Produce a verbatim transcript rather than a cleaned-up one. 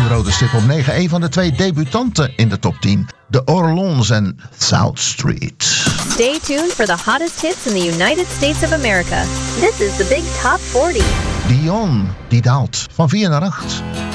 een rode stip op negen. Een van de twee debutanten in de top tien. De Orlons en South Street. Stay tuned for the hottest hits in the United States of America. This is the Big Top forty. Dion, die daalt van vier naar acht.